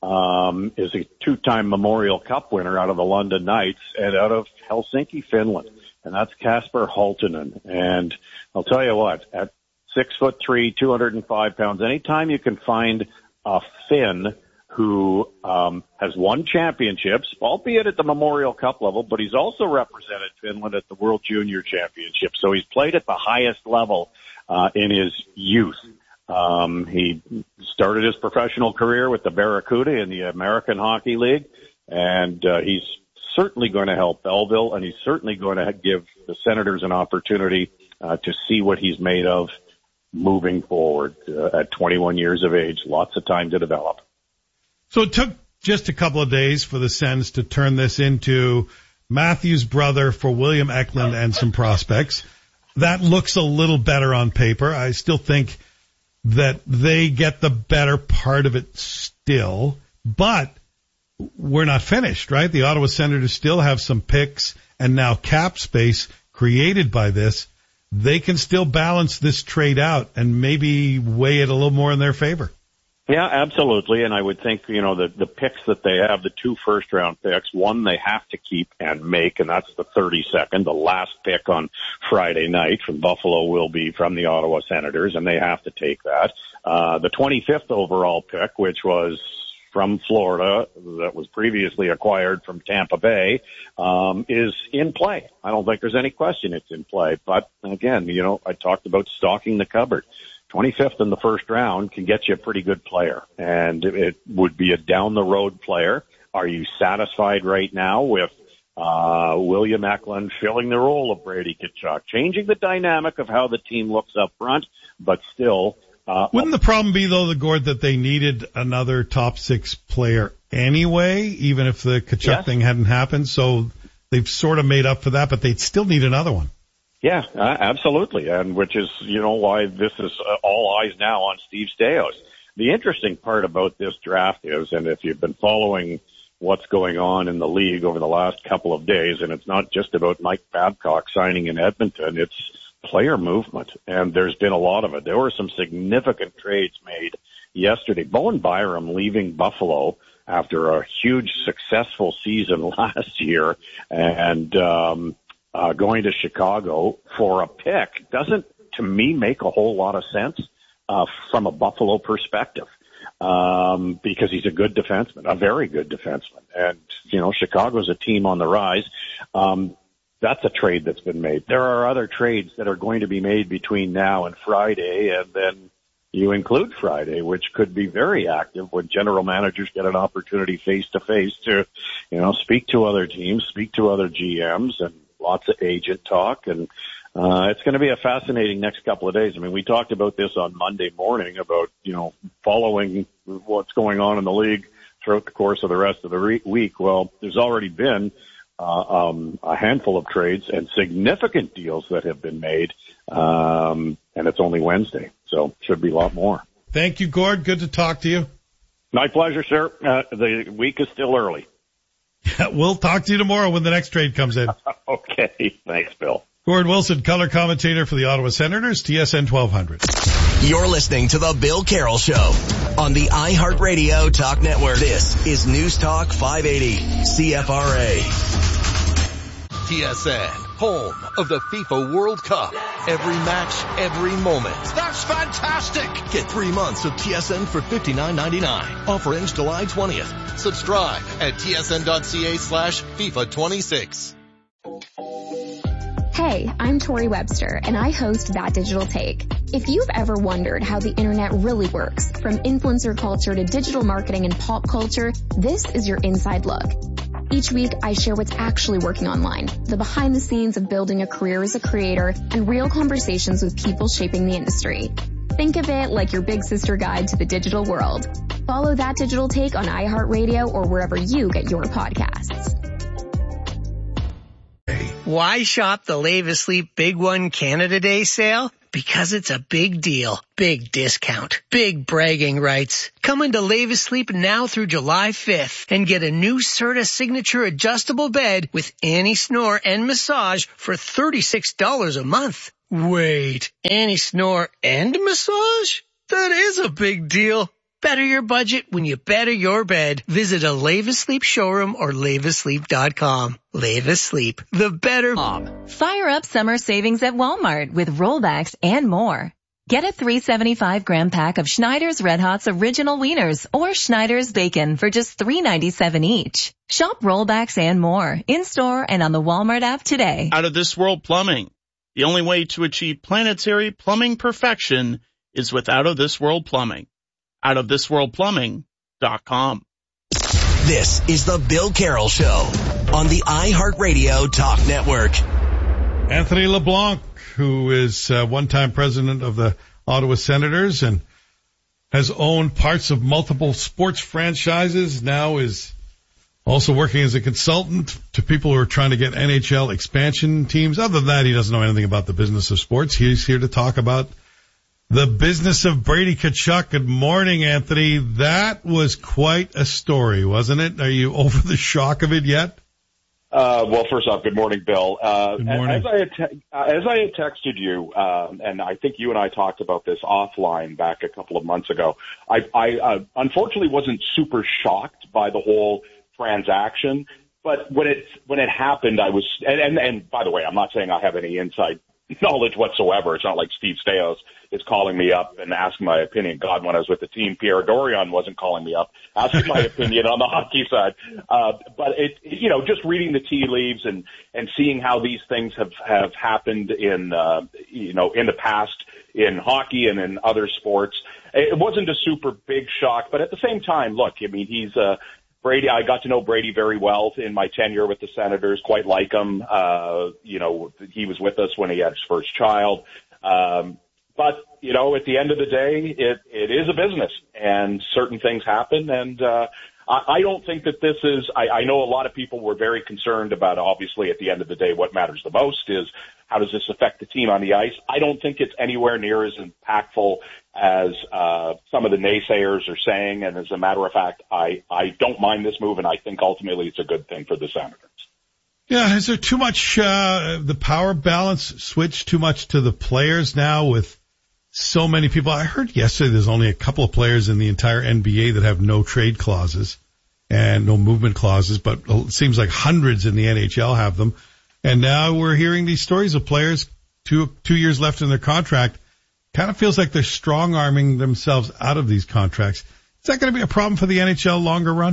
um, is a two-time Memorial Cup winner out of the London Knights and out of Helsinki, Finland, and that's Kasper Halttunen. And I'll tell you what, at six foot three, two hundred five pounds, anytime you can find a Finn who um, has won championships, albeit at the Memorial Cup level, but he's also represented Finland at the World Junior Championship. So he's played at the highest level uh, in his youth. Um, he started his professional career with the Barracuda in the American Hockey League, and uh, he's certainly going to help Belleville, and he's certainly going to give the Senators an opportunity uh, to see what he's made of moving forward uh, at twenty-one years of age. Lots of time to develop. So it took just a couple of days for the Sens to turn this into Matthew's brother for William Eklund and some prospects. That looks a little better on paper. I still think that they get the better part of it still, but we're not finished, right? The Ottawa Senators still have some picks and now cap space created by this. They can still balance this trade out and maybe weigh it a little more in their favor. Yeah, absolutely. And I would think, you know, the, the picks that they have, the two first round picks, one they have to keep and make, and that's the thirty-second. The last pick on Friday night from Buffalo will be from the Ottawa Senators, and they have to take that. Uh, the twenty-fifth overall pick, which was from Florida, that was previously acquired from Tampa Bay, um, is in play. I don't think there's any question it's in play. But again, you know, I talked about stocking the cupboard. twenty-fifth in the first round can get you a pretty good player, and it would be a down-the-road player. Are you satisfied right now with uh William Eklund filling the role of Brady Tkachuk, changing the dynamic of how the team looks up front, but still... Uh, Wouldn't the problem be, though, the Gord, that they needed another top six player anyway, even if the Tkachuk yes. thing hadn't happened? So they've sort of made up for that, but they'd still need another one. Yeah, uh, absolutely, and which is, you know, why this is uh, all eyes now on Steve Staios. The interesting part about this draft is, and if you've been following what's going on in the league over the last couple of days, and it's not just about Mike Babcock signing in Edmonton, it's player movement, and there's been a lot of it. There were some significant trades made yesterday. Bowen Byram leaving Buffalo after a huge successful season last year, and um Uh, going to Chicago for a pick doesn't, to me, make a whole lot of sense uh, from a Buffalo perspective um, because he's a good defenseman, a very good defenseman. And, you know, Chicago's a team on the rise. Um, that's a trade that's been made. There are other trades that are going to be made between now and Friday, and then you include Friday, which could be very active when general managers get an opportunity face-to-face to, you know, speak to other teams, speak to other G Ms, and lots of agent talk, and uh, it's going to be a fascinating next couple of days. I mean, we talked about this on Monday morning about, you know, following what's going on in the league throughout the course of the rest of the re- week. Well, there's already been uh, um, a handful of trades and significant deals that have been made, um, and it's only Wednesday, so should be a lot more. Thank you, Gord. Good to talk to you. My pleasure, sir. Uh, the week is still early. We'll talk to you tomorrow when the next trade comes in. Okay. Thanks, Bill. Gord Wilson, color commentator for the Ottawa Senators, T S N twelve hundred. You're listening to The Bill Carroll Show on the iHeartRadio Talk Network. This is News Talk five eighty C F R A. T S N, home of the FIFA World Cup. Every match, every moment. That's fantastic! Get three months of T S N for fifty-nine ninety-nine. Offer ends July twentieth. Subscribe at tsn.ca slash FIFA 26. Hey, I'm Tori Webster, and I host That Digital Take. If you've ever wondered how the internet really works, from influencer culture to digital marketing and pop culture, this is your inside look. Each week, I share what's actually working online, the behind the scenes of building a career as a creator, and real conversations with people shaping the industry. Think of it like your big sister guide to the digital world. Follow That Digital Take on iHeartRadio or wherever you get your podcasts. Why shop the Lave Asleep Big One Canada Day sale? Because it's a big deal, big discount, big bragging rights. Come into Lave Asleep now through July fifth and get a new Serta Signature adjustable bed with anti-snore and massage for thirty-six dollars a month. Wait, anti-snore and massage? That is a big deal. Better your budget when you better your bed. Visit a Lave Asleep showroom or lave asleep dot com. Lave Asleep, the better mom. Fire up summer savings at Walmart with rollbacks and more. Get a three seventy-five gram pack of Schneider's Red Hot's Original Wieners or Schneider's Bacon for just three ninety-seven each. Shop rollbacks and more in-store and on the Walmart app today. Out of This World Plumbing. The only way to achieve planetary plumbing perfection is with Out of This World Plumbing. out of this world plumbing dot com. This is the Bill Carroll Show on the iHeartRadio Talk Network. Anthony LeBlanc, who is uh, one-time president of the Ottawa Senators and has owned parts of multiple sports franchises, now is also working as a consultant to people who are trying to get N H L expansion teams. Other than that, he doesn't know anything about the business of sports. He's here to talk about the business of Brady Tkachuk. Good morning, Anthony. That was quite a story, wasn't it? Are you over the shock of it yet? Uh, well, first off, good morning, Bill. Uh, good morning. As I had, te- uh, as I had texted you, um, and I think you and I talked about this offline back a couple of months ago, I, I uh, unfortunately wasn't super shocked by the whole transaction. But when it when it happened, I was, and, and, and by the way, I'm not saying I have any inside knowledge whatsoever. It's not like Steve Stais is calling me up and asking my opinion. God, when I was with the team, Pierre Dorion wasn't calling me up asking my opinion on the hockey side. Uh, but it, you know, just reading the tea leaves and, and seeing how these things have, have happened in, uh, you know, in the past in hockey and in other sports, it wasn't a super big shock. But at the same time, look, I mean, he's, uh, Brady, I got to know Brady very well in my tenure with the Senators, quite like him. Uh, you know, he was with us when he had his first child. Um, but, you know, at the end of the day, it, it is a business and certain things happen. And, uh, I, I don't think that this is, I, I know a lot of people were very concerned about, obviously, at the end of the day, what matters the most is how does this affect the team on the ice? I don't think it's anywhere near as impactful as uh, some of the naysayers are saying. And as a matter of fact, I, I don't mind this move, and I think ultimately it's a good thing for the Senators. Yeah, is there too much, uh, the power balance switched too much to the players now with so many people? I heard yesterday there's only a couple of players in the entire N B A that have no trade clauses and no movement clauses, but it seems like hundreds in the N H L have them. And now we're hearing these stories of players two, two years left in their contract. Kind of feels like they're strong-arming themselves out of these contracts. Is that going to be a problem for the N H L longer run?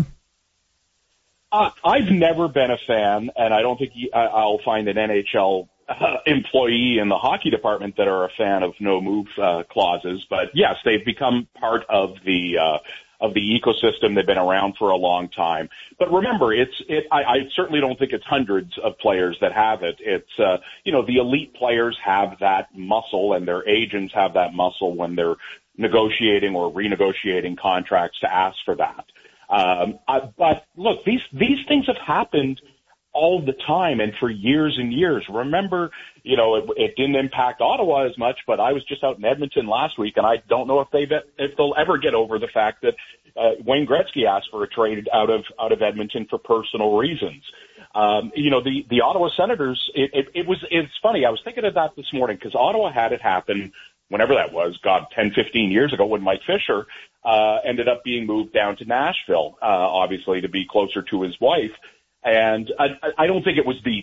Uh, I've never been a fan, and I don't think I'll find an N H L uh, employee in the hockey department that are a fan of no-move uh, clauses. But, yes, they've become part of the uh, of the ecosystem. They've been around for a long time. But remember, it's it. I, I certainly don't think it's hundreds of players that have it. It's, uh, you know, the elite players have that muscle, and their agents have that muscle when they're negotiating or renegotiating contracts to ask for that. Um, I, but look, these, these things have happened all the time and for years and years. Remember, you know, it, it didn't impact Ottawa as much, but I was just out in Edmonton last week, and I don't know if they've, if they'll ever get over the fact that, uh, Wayne Gretzky asked for a trade out of, out of Edmonton for personal reasons. Um, you know, the, the Ottawa Senators, it, it, it was, it's funny. I was thinking of that this morning because Ottawa had it happen whenever that was, God, ten, fifteen years ago when Mike Fisher, uh, ended up being moved down to Nashville, uh, obviously to be closer to his wife. And I, I don't think it was the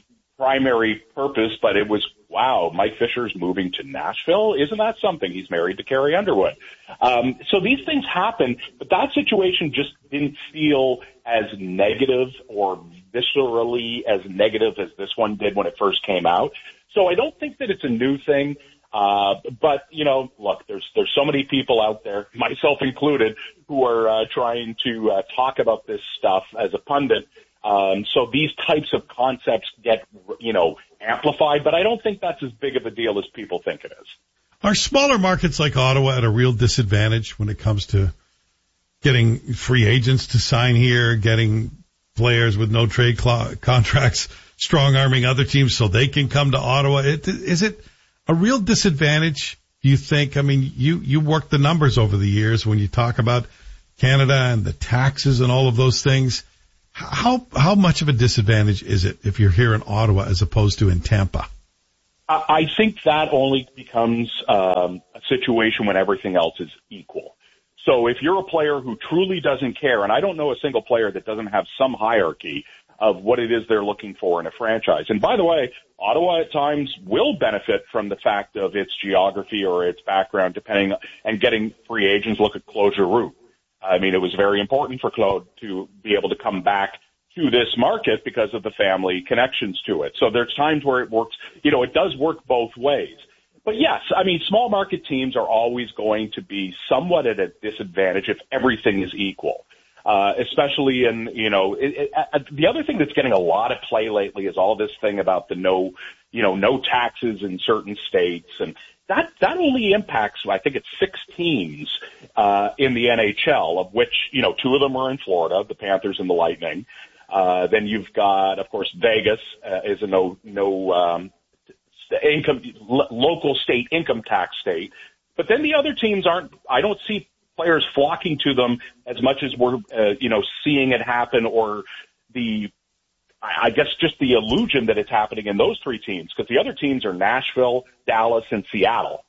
primary purpose, but it was, wow, Mike Fisher's moving to Nashville? Isn't that something? He's married to Carrie Underwood. Um, so these things happen, but that situation just didn't feel as negative or viscerally as negative as this one did when it first came out. So I don't think that it's a new thing. Uh, but, you know, look, there's there's so many people out there, myself included, who are uh, trying to uh, talk about this stuff as a pundit. Um, so these types of concepts get, you know, amplified, but I don't think that's as big of a deal as people think it is. Are smaller markets like Ottawa at a real disadvantage when it comes to getting free agents to sign here, getting players with no trade cl- contracts, strong-arming other teams so they can come to Ottawa? It, is it a real disadvantage, do you think? I mean, you, you worked the numbers over the years when you talk about Canada and the taxes and all of those things. How how much of a disadvantage is it if you're here in Ottawa as opposed to in Tampa? I think that only becomes um, a situation when everything else is equal. So if you're a player who truly doesn't care, and I don't know a single player that doesn't have some hierarchy of what it is they're looking for in a franchise. And by the way, Ottawa at times will benefit from the fact of its geography or its background, depending, and getting free agents. Look at Claude Giroux. I mean, it was very important for Claude to be able to come back to this market because of the family connections to it. So there's times where it works, you know, it does work both ways. But yes, I mean, small market teams are always going to be somewhat at a disadvantage if everything is equal. Uh, especially in, you know, it, it, uh, the other thing that's getting a lot of play lately is all this thing about the no, you know, no taxes in certain states. And that, that only impacts, I think it's six teams, uh, in the N H L, of which, you know, two of them are in Florida, the Panthers and the Lightning. Uh, then you've got, of course, Vegas, uh, is a no, no, um, income, lo- local state income tax state. But then the other teams aren't, I don't see players flocking to them as much as we're, uh, you know, seeing it happen, or the, I guess, just the illusion that it's happening in those three teams, because the other teams are Nashville, Dallas, and Seattle.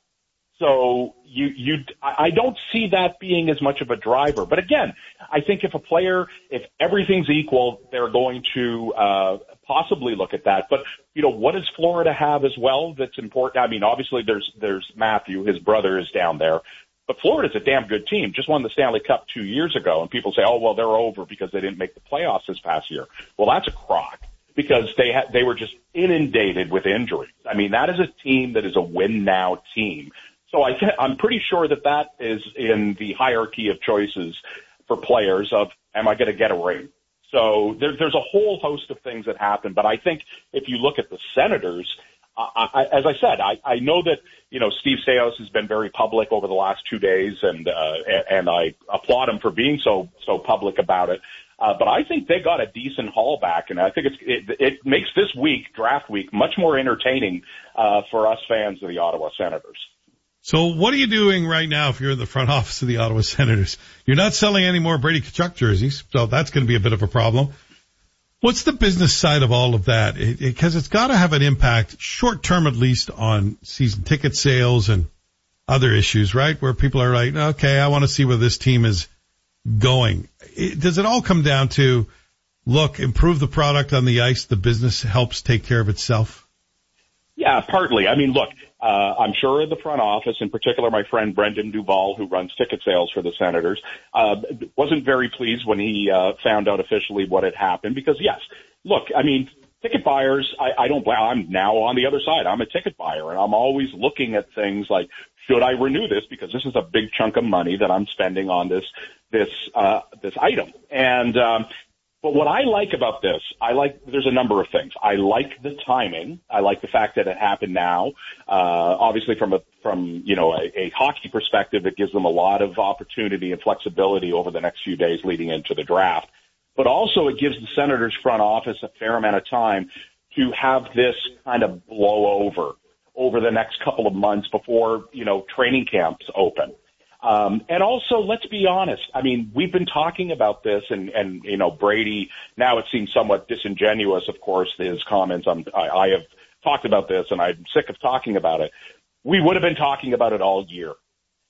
So you, you, I don't see that being as much of a driver. But again, I think if a player, if everything's equal, they're going to uh, possibly look at that. But you know, what does Florida have as well that's important? I mean, obviously there's there's Matthew, his brother is down there. But Florida's a damn good team. Just won the Stanley Cup two years ago, and people say, "Oh, well, they're over because they didn't make the playoffs this past year." Well, that's a crock, because they ha- they were just inundated with injuries. I mean, that is a team that is a win-now team. So I th- I'm pretty sure that that is in the hierarchy of choices for players of, am I going to get a ring? So there, there's a whole host of things that happen. But I think if you look at the Senators, I, I, as I said, I, I know that, you know, Steve Staios has been very public over the last two days, and uh, and I applaud him for being so so public about it. Uh, but I think they got a decent haul back, and I think it's, it, it makes this week, draft week, much more entertaining uh, for us fans of the Ottawa Senators. So what are you doing right now if you're in the front office of the Ottawa Senators? You're not selling any more Brady Tkachuk jerseys, so that's going to be a bit of a problem. What's the business side of all of that? Because it, it's got to have an impact, short term at least, on season ticket sales and other issues, right? Where people are like, okay, I want to see where this team is going. It, does it all come down to, look, improve the product on the ice, the business helps take care of itself? Yeah, partly. I mean, look, uh, I'm sure in the front office, in particular my friend Brendan Duval, who runs ticket sales for the Senators, uh, wasn't very pleased when he uh, found out officially what had happened, because, yes, look, I mean, ticket buyers, I, I don't blame, I'm now on the other side. I'm a ticket buyer, and I'm always looking at things like, should I renew this? Because this is a big chunk of money that I'm spending on this, this, uh, this item. And, um, but what I like about this, I like, there's a number of things. I like the timing. I like the fact that it happened now. Uh, obviously from a, from, you know, a, a hockey perspective, it gives them a lot of opportunity and flexibility over the next few days leading into the draft. But also it gives the Senators front office a fair amount of time to have this kind of blow over, over the next couple of months before, you know, training camps open. Um, and also, let's be honest. I mean, we've been talking about this, and, and you know, Brady, now it seems somewhat disingenuous, of course, his comments. On, I, I have talked about this, and I'm sick of talking about it. We would have been talking about it all year.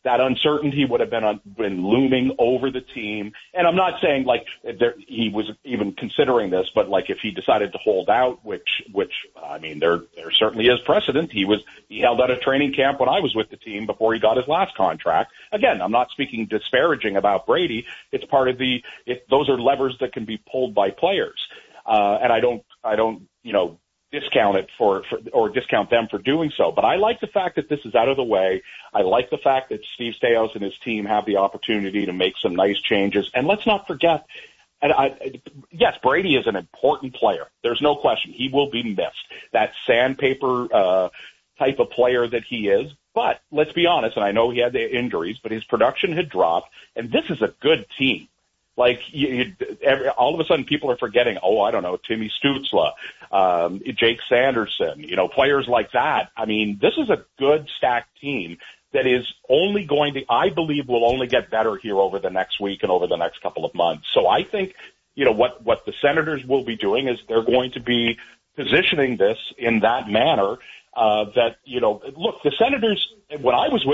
that uncertainty would have been on, been looming over the team. And I'm not saying like there, he was even considering this, but like if he decided to hold out, which which I mean there there certainly is precedent. He was he held out a training camp when I was with the team before he got his last contract. Again, I'm not speaking disparaging about Brady. It's part of the it, those are levers that can be pulled by players, uh, and I don't I don't you know. discount it for, for or discount them for doing so. But I like the fact that this is out of the way. I like the fact that Steve Staios and his team have the opportunity to make some nice changes. And let's not forget, and I, yes, Brady is an important player. There's no question. He will be missed. That sandpaper uh, type of player that he is. But let's be honest, and I know he had the injuries, but his production had dropped, and this is a good team. Like, you, you, every, all of a sudden people are forgetting, oh, I don't know, Timmy Stützle, um, Jake Sanderson, you know, players like that. I mean, this is a good stacked team that is only going to, I believe, will only get better here over the next week and over the next couple of months. So I think, you know, what, what the Senators will be doing is they're going to be positioning this in that manner, uh, that, you know, look, the Senators, when I was with